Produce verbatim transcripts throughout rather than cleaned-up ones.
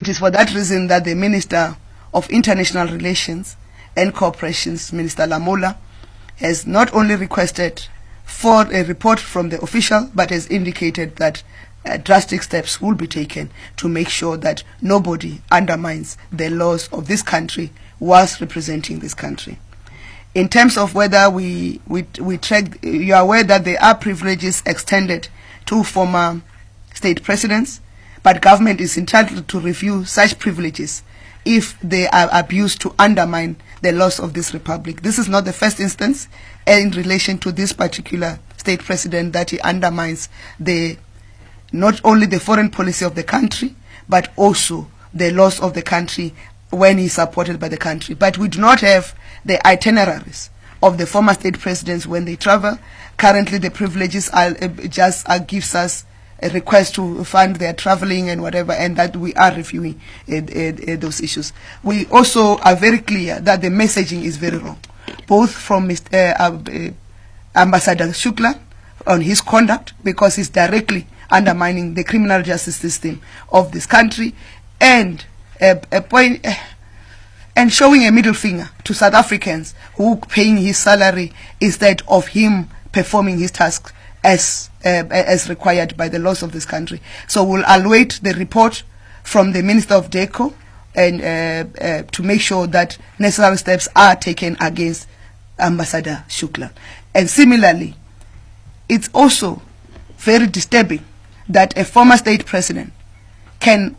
It is for that reason that the Minister of International Relations and Cooperations, Minister Lamola, has not only requested for a report from the official, but has indicated that uh, drastic steps will be taken to make sure that nobody undermines the laws of this country whilst representing this country. In terms of whether we, we, we track, you are aware that there are privileges extended to former state presidents, but government is entitled to review such privileges if they are abused to undermine the laws of this republic. This is not the first instance in relation to this particular state president that he undermines the not only the foreign policy of the country, but also the laws of the country when he's supported by the country. But we do not have the itineraries of the former state presidents when they travel. Currently, the privileges are uh, just uh, gives us a request to fund their traveling and whatever, and that we are reviewing uh, uh, uh, those issues. We also are very clear that the messaging is very wrong, both from Mister Uh, uh, Ambassador Shukla on his conduct, because he's directly undermining the criminal justice system of this country, and a, a point, uh, and showing a middle finger to South Africans who paying his salary instead of him performing his tasks as uh, as required by the laws of this country. So we'll await the report from the Minister of DECO and uh, uh, to make sure that necessary steps are taken against Ambassador Shukla. And similarly, it's also very disturbing that a former state president can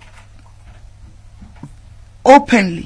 openly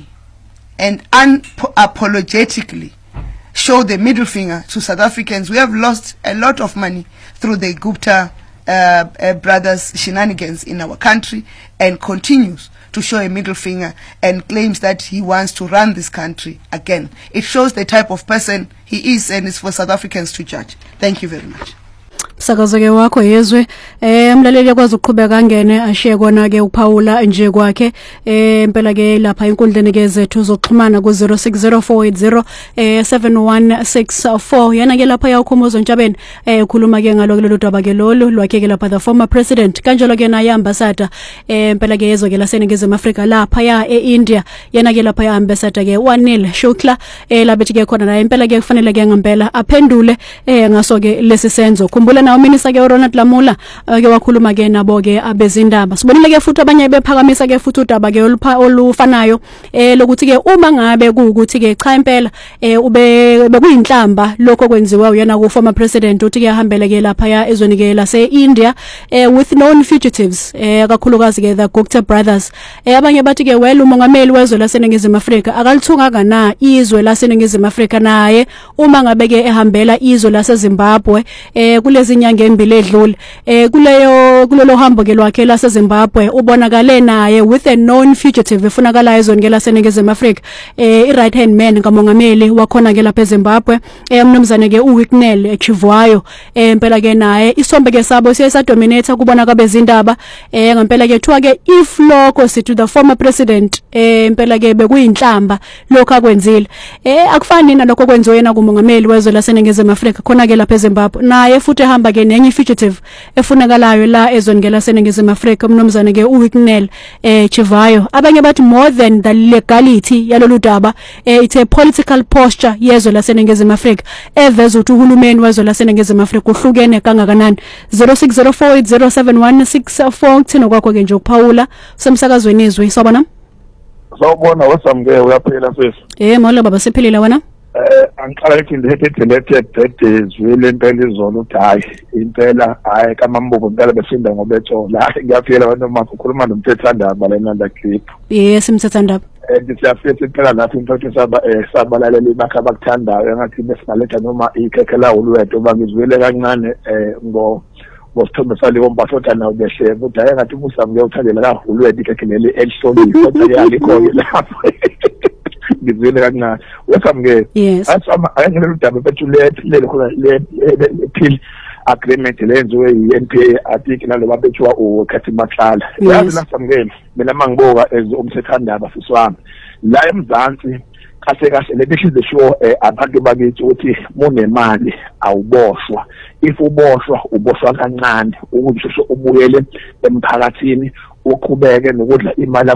and unapologetically show the middle finger to South Africans. We have lost a lot of money through the Gupta uh, uh, brothers' shenanigans in our country, and continues to show a middle finger and claims that he wants to run this country again. It shows the type of person he is, and it's for South Africans to judge. Thank you very much. Sakazo-ke wakho yezwe eh umlaleli yakwazi ukuqhubeka ngene ashiye kona ke uPaula nje kwakhe eh impela ke lapha inkundleni ke zethu zoxhumana ku zero six zero four eight zero seven one six four. Yana ke lapha yakhumuzo Ntshabeni eh ukhuluma ke ngalo kulolu daba ke lolu lwakhe ke lapha the former president kanjalo ke naye ambassador eh impela ke yezwe ke laseNingizimu Afrika lapha ya eIndia. Yana ke lapha ya ambassador ke Wanil Shukla eh labethi ke khona naye impela ke kufanele ke ngempela aphendule eh ngaso ke lesi senzo. Khumbula na uMinista ke Ronald Lamola ke wakhuluma ke nabo ke abezindaba. Sibonile ke futhi abanye bephakamisa ke futhi udaba ke olufanayo eh lokuthi ke uma ngabe kuukuthi ke cha impela eh ube bekuyinhlamba lokho kwenziwa uyena ku former president uthi ke ahambele ke lapha ya ezweni ke lase India eh with known fugitives eh akakhulukazi ke the Gupta brothers. Eh abanye bathi ke well umongameli wezwe laseNingizimu Afrika akalithunganga na izwe laseNingizimu Afrika naye uma ngabe ke ehambela izwe lase Zimbabwe eh kulezi inyanga embili edlule eh kuleyo kulelo hambo ke lwakhe lase Zimbabwe ubonakale naye with a known fugitive efunakala ezweni ke laseNingizimu Afrika eh i right hand man kamongameli wakhona ke lapha eZimbabwe eh umnumzane ke uWicknell Chivayo eh impela ke naye isombe ke sabo siyesa dominate kubona kabezindaba eh ngempela ke thuwa ke if lokho sithi the former president eh impela ke bekuyinhlamba lokho akwenzile eh akufani nalokho kwenziwe yena kumongameli wezwe laseNingizimu Afrika khona ke lapha eZimbabwe naye futhi hamba ke nenye fugitive efunakalayo la ezweni ke laseNingizimu Afrika umnumzane ke uWicknell eh Chivayo. Abanye bathi more than the legality yalolu daba eh it's a political posture yezwe laseNingizimu Afrika eveza ukuthi uhulumeni wezwe laseNingizimu Afrika uhlukene kangakanani. zero six zero four eight zero seven one six four thina kwakho ke nje ukuphawula semsakazweni izwe sobona sawubona wasamke uyaphila sisi eh molo baba siphilile wena eh angiqala ukuthi ndithethe elected dedezwile impela izolo uthi hayi impela hayi kamambuko impela besinda ngobethola ngiyaphila abantu manje ukhuluma nomthethwandaba lena la clip yes umthethwandaba eh ndisiyafisa impela lapho impela saba sabalalela bakhe abakuthandayo engathi besingaletha noma ikhekhela ulwedo bangizwile kancane eh ngo ngosithombe sali wombathoda nawo behle ukuthi hayi ngathi ubusamke uthandela la ulwedo ikhekhele elihloli kodwa yalikho ke lapho ngizwile kancane wesamke asama ayengelo daba bethulethe lelo khona le pill agreement lenziwe yi-N P A article nalo babethiwa uKhathi Matlala yazi lasamkeni mina mangiboka as umthethwandaba siswami la eMzansi kahle kahle lebishize sure abantu bakithi ukuthi munemali awuboshwa if uboshwa uboshwa kancane ukuthi usheshe ubuyele emphakathini uqhubeke nokudla imali